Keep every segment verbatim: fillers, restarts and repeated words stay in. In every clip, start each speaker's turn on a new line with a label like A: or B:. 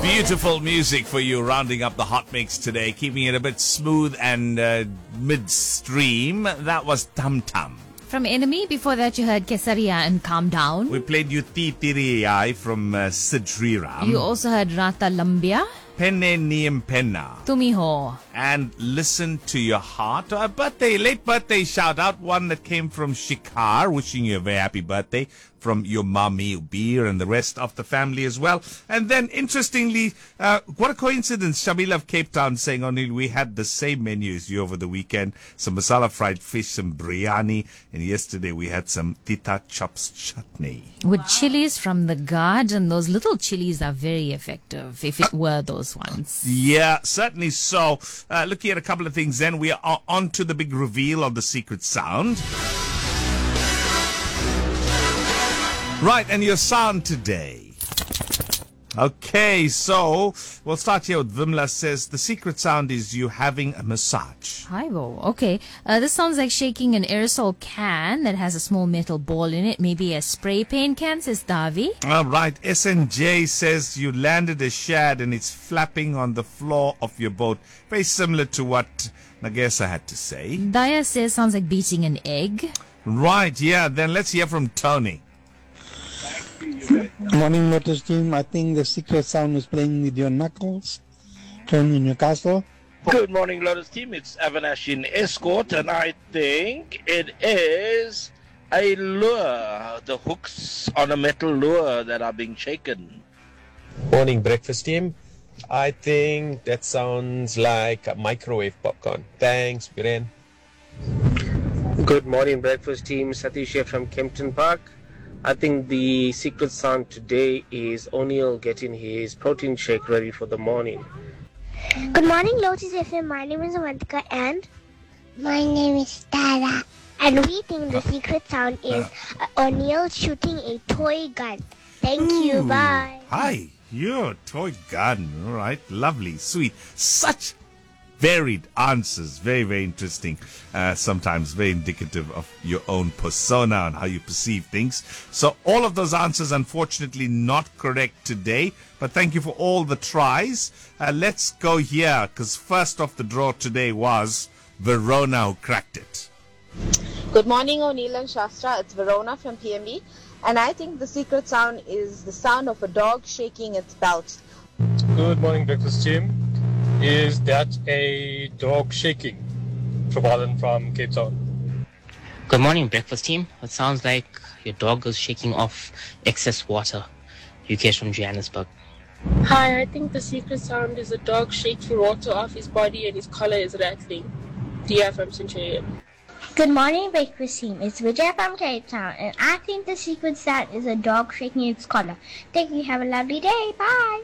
A: Beautiful music for you, rounding up the hot mix today, keeping it a bit smooth and uh, midstream. That was Tam Tam.
B: From Enemy, before that you heard Kesaria and Calm Down.
A: We played you Titiriyai from uh, Sid Sriram.
B: You also heard Rata Lambia.
A: Penne Niyam Penna.
B: Tumiho.
A: And Listen to Your Heart. A birthday, late birthday shout out. One that came from Shikar, wishing you a very happy birthday from your mommy, Ubir, and the rest of the family as well. And then, interestingly, uh, what a coincidence, Shamila of Cape Town saying, only we had the same menu as you over the weekend. Some masala fried fish, some biryani, and yesterday we had some tita chops chutney.
B: With wow. chilies from the garden. Those little chilies are very effective, if it uh, were those ones.
A: Yeah, certainly so. Uh, looking at a couple of things then, we are on to the big reveal of the secret sound. Right, and your sound today. Okay, so we'll start here with Vimla says the secret sound is you having a massage.
B: Hi, Bo. Okay, uh, this sounds like shaking an aerosol can that has a small metal ball in it. Maybe a spray paint can, says Davi.
A: All right, S N J says you landed a shad and it's flapping on the floor of your boat. Very similar to what Nagesa had to say.
B: Daya says sounds like beating an egg.
A: Right, yeah, then let's hear from Tony.
C: Morning, Lotus team. I think the secret sound is playing with your knuckles. Tony in Newcastle.
D: Good morning, Lotus team. It's Avanash in Escort, and I think it is a lure, the hooks on a metal lure that are being shaken.
E: Morning, breakfast team. I think that sounds like a microwave popcorn. Thanks, Biren.
F: Good morning, breakfast team. Satish here from Kempton Park. I think the secret sound today is O'Neill getting his protein shake ready for the morning.
G: Good morning, Lotus F M. My name is Avantika and my name is Tara. And we think the secret sound is uh, O'Neill shooting a toy gun. Thank Ooh. you. Bye.
A: Hi. Your toy gun. All right. Lovely. Sweet. Such varied answers. Very, very interesting. Uh, sometimes very indicative of your own persona and how you perceive things. So all of those answers, unfortunately, not correct today. But thank you for all the tries. Uh, let's go here, because first off the draw today was Verona, who cracked it.
H: Good morning, O'Neill and Shastra. It's Verona from P M B. And I think the secret sound is the sound of a dog shaking its belt.
I: Good morning, breakfast team. Is that a dog shaking? Prabhalan from Cape Town.
J: Good morning, breakfast team. It sounds like your dog is shaking off excess water. Yukesh from Johannesburg.
K: Hi, I think the secret sound is a dog shaking water off his body and his collar is rattling. Dia from Centurion.
G: Good morning, breakfast team. It's Vijay from Cape Town, and I think the secret sound is a dog shaking its collar. Thank you. Have a lovely day. Bye.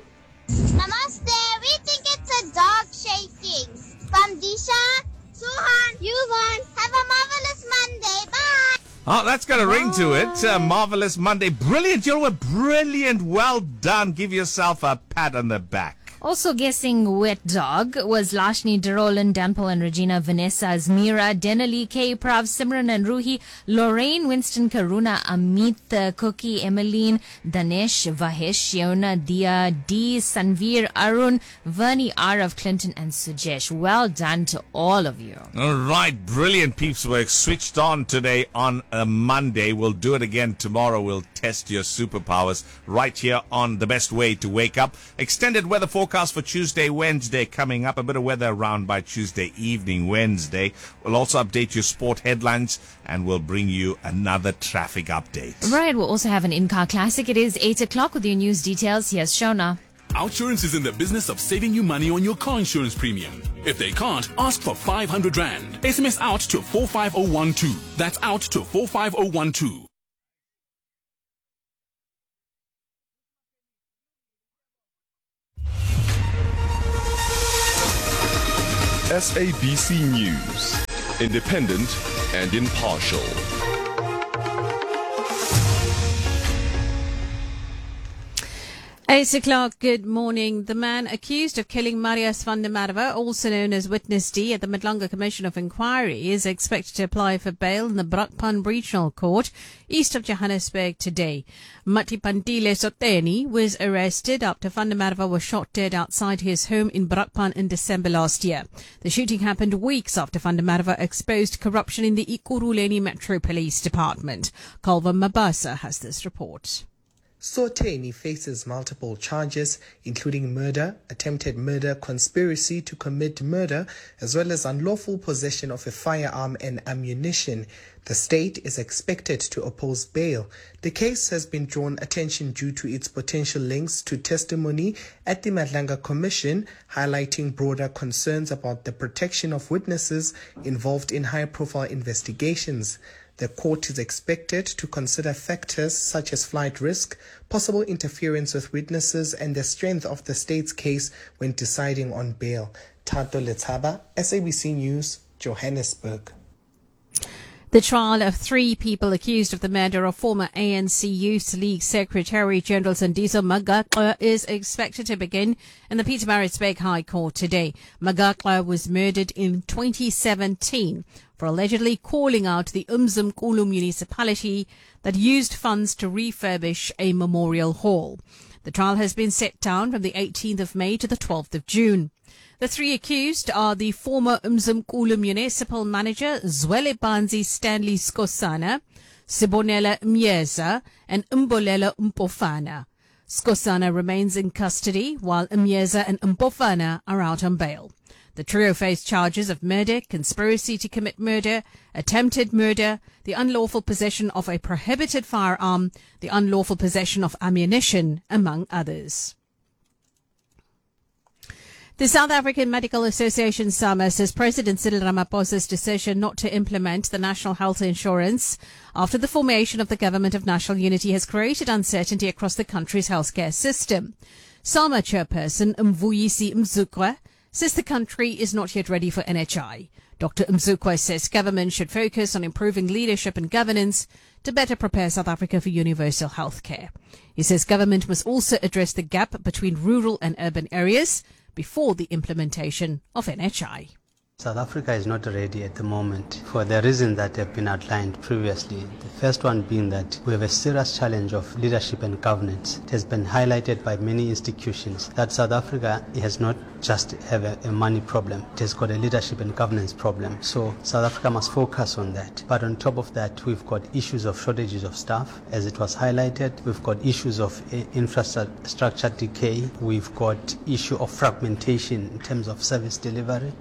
L: Namaste. We think it's a dog shaking. From Disha, Suhan, Yuvan. Have a marvelous Monday. Bye.
A: Oh, that's got a ring to it. Uh, marvelous Monday. Brilliant. You're a brilliant. Well done. Give yourself a pat on the back.
B: Also guessing wet dog was Lashni, Derolan, Danpal and Regina, Vanessa, Azmira, Denali, K, Prav, Simran and Ruhi, Lorraine, Winston, Karuna, Amit, uh, Cookie, Emmeline, Danesh, Vahesh, Yona, Dia, D, Sanveer, Arun, Vernie, R of Clinton and Sujesh. Well done to all of you.
A: All right. Brilliant peeps work. Switched on today on a Monday. We'll do it again tomorrow. We'll test your superpowers right here on The Best Way to Wake Up. Extended weather forecast for Tuesday, Wednesday coming up. A bit of weather around by Tuesday evening, Wednesday. We'll also update your sport headlines and we'll bring you another traffic update.
B: Right. We'll also have an in-car classic. It is eight o'clock with your news details. Here's Shona.
M: Outsurance is in the business of saving you money on your car insurance premium. If they can't, ask for five hundred rand. S M S out to four five zero one two. That's out to four five zero one two.
N: S A B C News, independent and impartial.
O: Eight o'clock, good morning. The man accused of killing Marius van der Merwe, also known as Witness D, at the Madlanga Commission of Inquiry, is expected to apply for bail in the Brakpan Regional Court, east of Johannesburg today. Matipandile Soteni was arrested after van der Merwe was shot dead outside his home in Brakpan in December last year. The shooting happened weeks after van der Merwe exposed corruption in the Ekurhuleni Metro Police Department. Calvin Mabasa has this report.
P: Soteni faces multiple charges, including murder, attempted murder, conspiracy to commit murder, as well as unlawful possession of a firearm and ammunition. The state is expected to oppose bail. The case has been drawn attention due to its potential links to testimony at the Madlanga Commission, highlighting broader concerns about the protection of witnesses involved in high-profile investigations. The court is expected to consider factors such as flight risk, possible interference with witnesses, and the strength of the state's case when deciding on bail. Tato Letaba, S A B C News, Johannesburg.
O: The trial of three people accused of the murder of former A N C Youth League Secretary General Sandiso Magagla is expected to begin in the Pietermaritzburg High Court today. Magagla was murdered in twenty seventeen for allegedly calling out the Umzimkulu municipality that used funds to refurbish a memorial hall. The trial has been set down from the eighteenth of May to the twelfth of June. The three accused are the former Umzimkulu municipal manager Zwele Banzi Stanley Skosana, Sibonela Mjeza, and Umbolela Mpofana. Skosana remains in custody while Mjeza and Mpofana are out on bail. The trio face charges of murder, conspiracy to commit murder, attempted murder, the unlawful possession of a prohibited firearm, the unlawful possession of ammunition, among others. The South African Medical Association SAMA says President Cyril Ramaphosa's decision not to implement the national health insurance after the formation of the Government of National Unity has created uncertainty across the country's healthcare system. SAMA chairperson Mvuyisi Mzukwe says the country is not yet ready for N H I. Doctor Mzukwe says government should focus on improving leadership and governance to better prepare South Africa for universal health care. He says government must also address the gap between rural and urban areas before the implementation of N H I.
Q: South Africa is not ready at the moment for the reasons that have been outlined previously. The first one being that we have a serious challenge of leadership and governance. It has been highlighted by many institutions that South Africa has not just have a, a money problem, it has got a leadership and governance problem. So South Africa must focus on that. But on top of that, we've got issues of shortages of staff, as it was highlighted. We've got issues of infrastructure decay. We've got issue of fragmentation in terms of service delivery.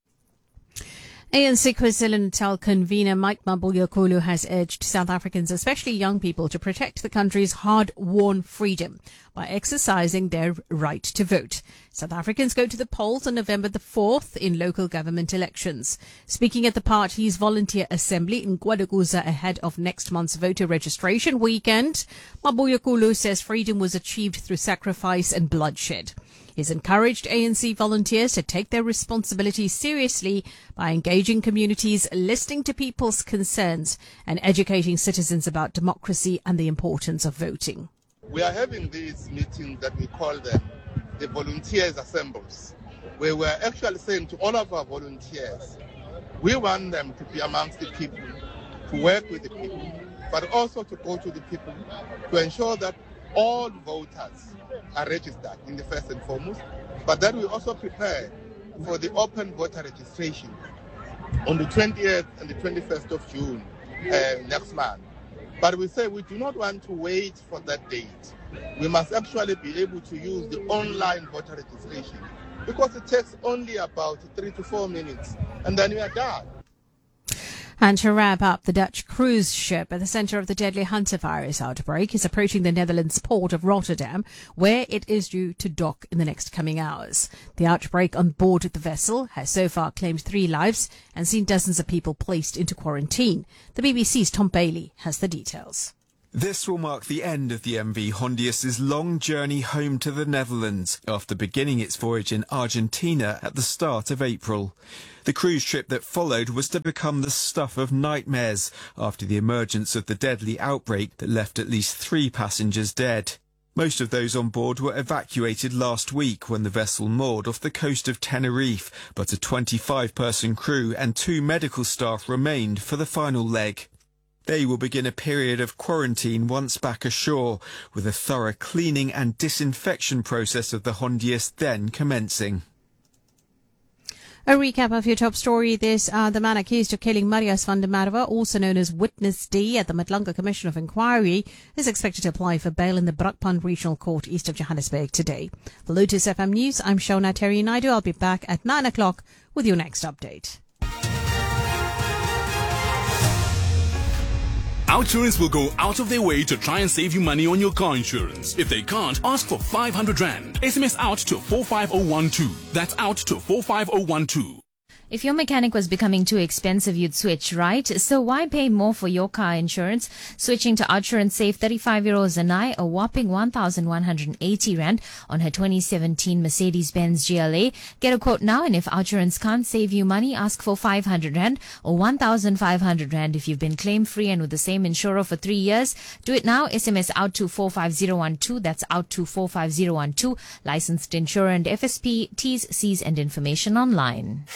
O: A N C KwaZulu-Natal convener Mike Mabuya has urged South Africans, especially young people, to protect the country's hard-won freedom by exercising their right to vote. South Africans go to the polls on November the fourth in local government elections. Speaking at the party's volunteer assembly in Guadaguza ahead of next month's voter registration weekend, Mabuya says freedom was achieved through sacrifice and bloodshed. He's encouraged A N C volunteers to take their responsibilities seriously by engaging communities, listening to people's concerns, and educating citizens about democracy and the importance of voting.
R: We are having these meetings that we call them the volunteers assemblies, where we're actually saying to all of our volunteers, we want them to be amongst the people, to work with the people, but also to go to the people to ensure that all voters are registered in the first and foremost, but that we also prepare for the open voter registration on the twentieth and the twenty-first of June uh, next month. But we say we do not want to wait for that date. We must actually be able to use the online voter registration because it takes only about three to four minutes and then we are done.
O: And to wrap up, the Dutch cruise ship at the centre of the deadly hantavirus outbreak is approaching the Netherlands port of Rotterdam, where it is due to dock in the next coming hours. The outbreak on board the vessel has so far claimed three lives and seen dozens of people placed into quarantine. The B B C's Tom Bailey has the details.
S: This will mark the end of the M V Hondius's long journey home to the Netherlands after beginning its voyage in Argentina at the start of April. The cruise trip that followed was to become the stuff of nightmares after the emergence of the deadly outbreak that left at least three passengers dead. Most of those on board were evacuated last week when the vessel moored off the coast of Tenerife, but a twenty-five person crew and two medical staff remained for the final leg. They will begin a period of quarantine once back ashore, with a thorough cleaning and disinfection process of the Hondius then commencing.
O: A recap of your top story. This, uh, the man accused of killing Marius van der Merwe, also known as Witness D, at the Madlanga Commission of Inquiry, is expected to apply for bail in the Brakpan Regional Court east of Johannesburg today. For Lotus F M News, I'm Shona Terry Naidu. I'll be back at nine o'clock with your next update.
M: Outsurance will go out of their way to try and save you money on your car insurance. If they can't, ask for five hundred rand. S M S out to four five zero one two. That's out to four five zero one two.
B: If your mechanic was becoming too expensive, you'd switch, right? So why pay more for your car insurance? Switching to Outsurance save thirty-five euros a night, a whopping one thousand one hundred eighty rand on her twenty seventeen Mercedes-Benz G L A. Get a quote now, and if Outsurance can't save you money, ask for five hundred rand or one thousand five hundred rand if you've been claim-free and with the same insurer for three years. Do it now. S M S out to four five zero one two. That's out to four five zero one two. Licensed insurer and F S P, T's, C's and information online.